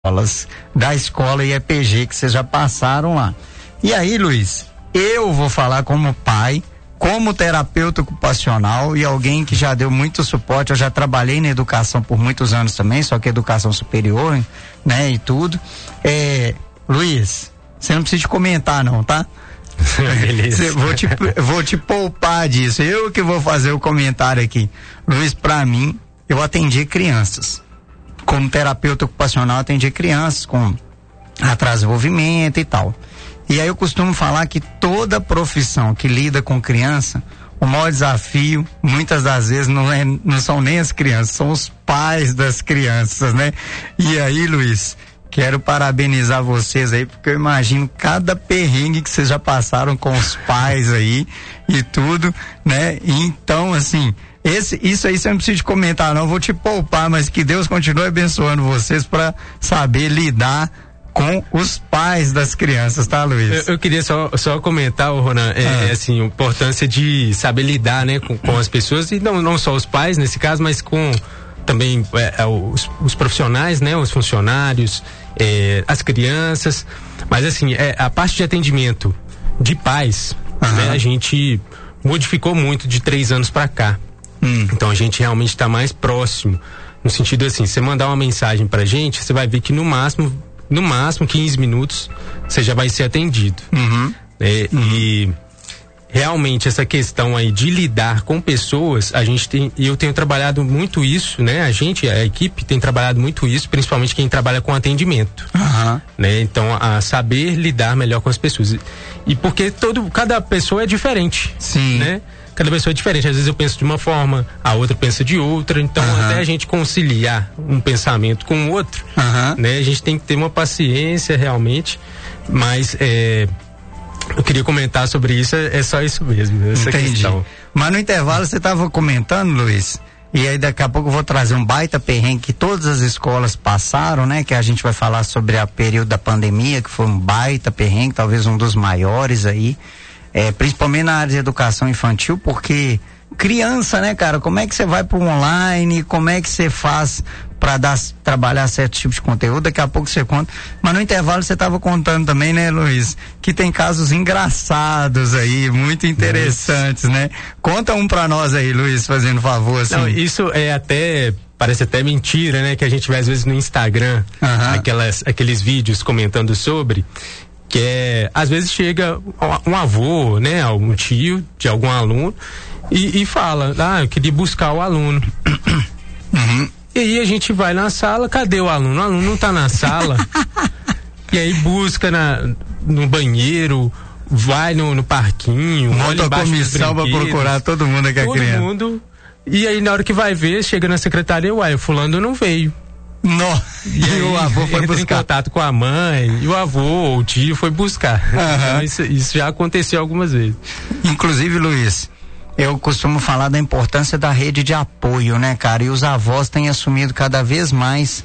da escola IEPG que vocês já passaram lá. E aí, Luiz, eu vou falar como pai, como terapeuta ocupacional e alguém que já deu muito suporte. Eu já trabalhei na educação por muitos anos também, só que educação superior, né, e tudo. Luiz, você não precisa de comentar não, tá? Beleza. Vou te poupar disso. Eu que vou fazer o comentário aqui. Luiz, pra mim, eu atendi crianças. Como terapeuta ocupacional, atendi crianças com atraso de desenvolvimento e tal. E aí eu costumo falar que toda profissão que lida com criança, o maior desafio, muitas das vezes, não são nem as crianças, são os pais das crianças, né? E aí, Luiz, quero parabenizar vocês aí, porque eu imagino cada perrengue que vocês já passaram com os pais aí e tudo, né? Então, assim, isso aí você não precisa de comentar não, vou te poupar, mas que Deus continue abençoando vocês para saber lidar com os pais das crianças, tá, Luiz? Eu queria só comentar, Ronan, assim, a importância de saber lidar, né, com as pessoas, e não só os pais nesse caso, mas com também os profissionais, né, os funcionários, as crianças, mas assim, a parte de atendimento de pais, né, a gente modificou muito de 3 anos para cá. Então a gente realmente está mais próximo, no sentido assim, você mandar uma mensagem pra gente, você vai ver que no máximo 15 minutos você já vai ser atendido. E realmente essa questão aí de lidar com pessoas, eu tenho trabalhado muito isso, né? A equipe tem trabalhado muito isso, principalmente quem trabalha com atendimento, né? Então, a saber lidar melhor com as pessoas. E porque cada pessoa é diferente, sim, né? Cada pessoa é diferente, às vezes eu penso de uma forma, a outra pensa de outra, então até a gente conciliar um pensamento com o outro, né? A gente tem que ter uma paciência realmente, mas eu queria comentar sobre isso, é só isso mesmo, essa questão. Mas no intervalo você estava comentando, Luiz, e aí daqui a pouco eu vou trazer um baita perrengue que todas as escolas passaram, né? Que a gente vai falar sobre o período da pandemia, que foi um baita perrengue, talvez um dos maiores aí. Principalmente na área de educação infantil, porque criança, né, cara, como é que você vai pro online, como é que você faz para trabalhar certo tipo de conteúdo, daqui a pouco você conta, mas no intervalo você estava contando também, né, Luiz, que tem casos engraçados aí, muito interessantes, né? Conta um pra nós aí, Luiz, fazendo favor, assim. Não, isso parece até mentira, né, que a gente vê às vezes no Instagram, aqueles vídeos comentando sobre, que às vezes chega um avô, né, um tio de algum aluno e fala, eu queria buscar o aluno. E aí a gente vai na sala, cadê o aluno? O aluno não tá na sala. E aí busca no banheiro, vai no parquinho, olha embaixo dos brinquedos. Monta a comissão pra procurar todo mundo que é criança. Todo mundo. E aí na hora que vai ver, chega na secretaria, o fulano não veio. E aí, o avô foi buscar. Entra em contato com a mãe, e o avô ou o tio foi buscar. Então, isso já aconteceu algumas vezes. Inclusive, Luiz, eu costumo falar da importância da rede de apoio, né, cara? E os avós têm assumido cada vez mais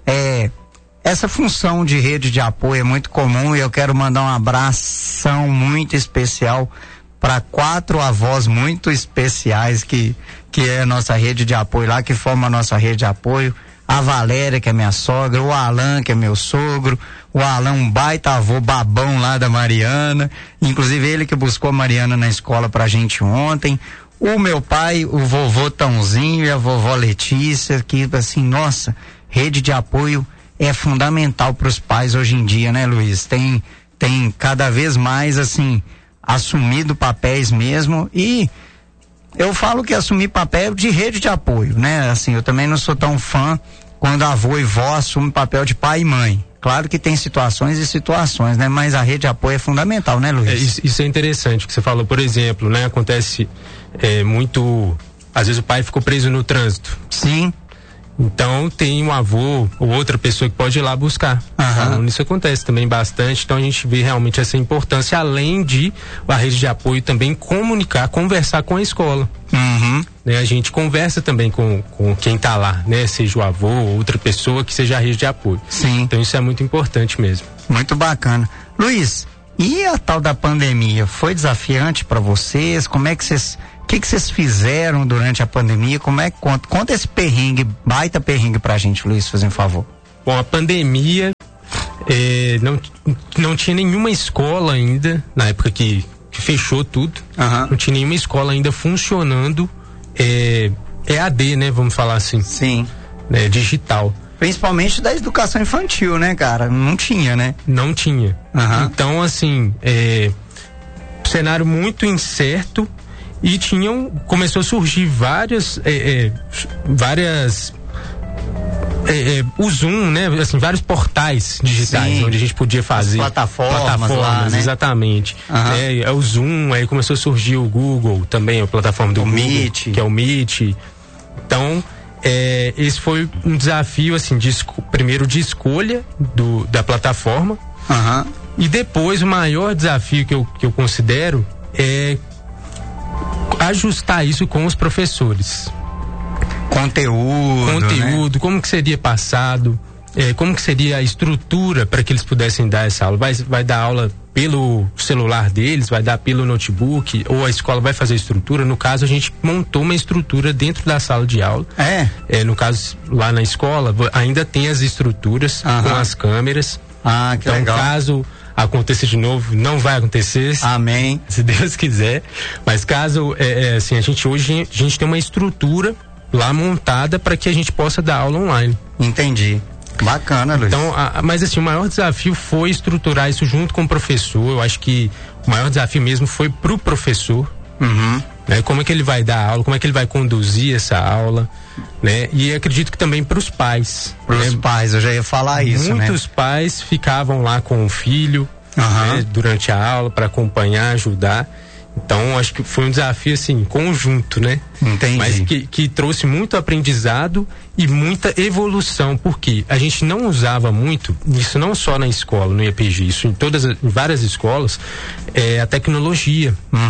essa função de rede de apoio, é muito comum, e eu quero mandar um abração muito especial para 4 avós muito especiais que é a nossa rede de apoio lá, que forma a nossa rede de apoio. A Valéria, que é minha sogra, o Alan, que é meu sogro, o Alan, um baita avô babão lá da Mariana, inclusive ele que buscou a Mariana na escola pra gente ontem, o meu pai, o vovô Tãozinho e a vovó Letícia, que assim, nossa, rede de apoio é fundamental pros pais hoje em dia, né, Luiz? Tem cada vez mais, assim, assumido papéis mesmo, e eu falo que assumir papel de rede de apoio, né? Assim, eu também não sou tão fã quando avô e vó assumem papel de pai e mãe. Claro que tem situações e situações, né? Mas a rede de apoio é fundamental, né, Luiz? Isso é interessante que você falou, por exemplo, né? Acontece muito, às vezes o pai ficou preso no trânsito. Sim. Então tem um avô ou outra pessoa que pode ir lá buscar. Então, isso acontece também bastante, então a gente vê realmente essa importância, além de a rede de apoio também conversar com a escola. Né? A gente conversa também com quem está lá, né? Seja o avô ou outra pessoa que seja a rede de apoio. Sim. Então isso é muito importante mesmo. Muito bacana. Luiz, e a tal da pandemia, foi desafiante para vocês? Como é que vocês... O que vocês fizeram durante a pandemia? Como é que conta esse perrengue, baita perrengue pra gente, Luiz, fazendo um favor. Bom, a pandemia não tinha nenhuma escola ainda, na época que fechou tudo, não tinha nenhuma escola ainda funcionando EAD, né? Vamos falar assim. Sim. Digital. Principalmente da educação infantil, né, cara? Não tinha, né? Não tinha. Então, assim, cenário muito incerto e começou a surgir várias o Zoom, né? Assim, vários portais digitais. Sim. Onde a gente podia fazer plataformas lá, né? Exatamente. O Zoom, aí começou a surgir o Google também, a plataforma do Google, Meet. Que é o Meet. Então, esse foi um desafio, assim, primeiro de escolha da plataforma. E depois o maior desafio que eu considero é ajustar isso com os professores. Conteúdo, né? Como que seria passado, como que seria a estrutura para que eles pudessem dar essa aula. Vai dar aula pelo celular deles, vai dar pelo notebook, ou a escola vai fazer a estrutura. No caso, a gente montou uma estrutura dentro da sala de aula. No caso, lá na escola, ainda tem as estruturas com as câmeras. Que legal. Caso aconteça de novo, não vai acontecer. Amém. Se Deus quiser. Mas caso, assim, hoje a gente tem uma estrutura lá montada para que a gente possa dar aula online. Entendi. Bacana, Luiz. Então, mas assim, o maior desafio foi estruturar isso junto com o professor. Eu acho que o maior desafio mesmo foi pro professor. Né? Como é que ele vai dar aula, como é que ele vai conduzir essa aula, né? E acredito que também pros pais. Pais, eu já ia falar isso, né? Muitos pais ficavam lá com o filho, né? Durante a aula para acompanhar, ajudar. Então, acho que foi um desafio, assim, conjunto, né? Entendi. Mas que trouxe muito aprendizado e muita evolução, porque a gente não usava muito, isso não só na escola, no IAPG, isso em várias escolas, a tecnologia.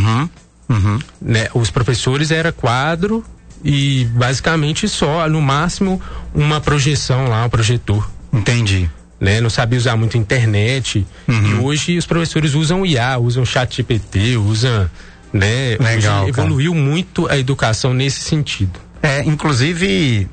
Né? Os professores era quadro e basicamente só, no máximo, uma projeção lá, um projetor. Entendi. Né? Não sabia usar muito internet. E hoje os professores usam IA, usam ChatGPT, usam, né? Legal, hoje evoluiu muito a educação nesse sentido. Inclusive,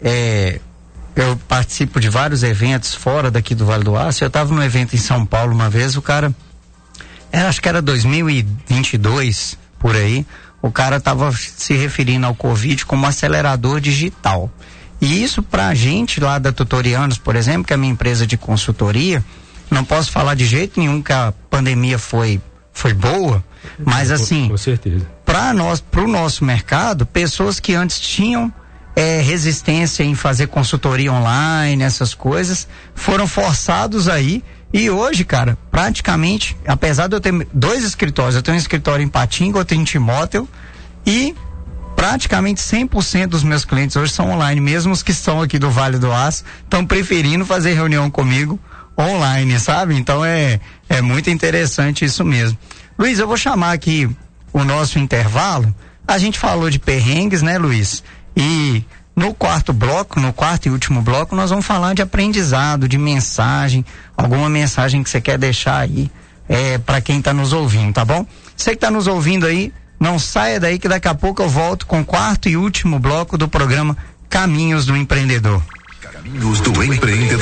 eu participo de vários eventos fora daqui do Vale do Aço. Eu estava num evento em São Paulo uma vez, o cara, acho que era 2022, por aí, o cara estava se referindo ao Covid como acelerador digital. E isso pra gente lá da Tutorianos, por exemplo, que é a minha empresa de consultoria, não posso falar de jeito nenhum que a pandemia foi boa, mas assim, com certeza. Pro nosso mercado, pessoas que antes tinham resistência em fazer consultoria online, essas coisas, foram forçados aí. E hoje, cara, praticamente, apesar de eu ter 2 escritórios, eu tenho um escritório em Patinga, outro em Timóteo, e praticamente 100% dos meus clientes hoje são online, mesmo os que estão aqui do Vale do Aço, estão preferindo fazer reunião comigo online, sabe? Então é muito interessante isso mesmo. Luiz, eu vou chamar aqui o nosso intervalo. A gente falou de perrengues, né, Luiz? E no quarto e último bloco, nós vamos falar de aprendizado, de mensagem, alguma mensagem que você quer deixar aí para quem está nos ouvindo, tá bom? Você que está nos ouvindo aí, não saia daí que daqui a pouco eu volto com o quarto e último bloco do programa Caminhos do Empreendedor. Caminhos do Empreendedor.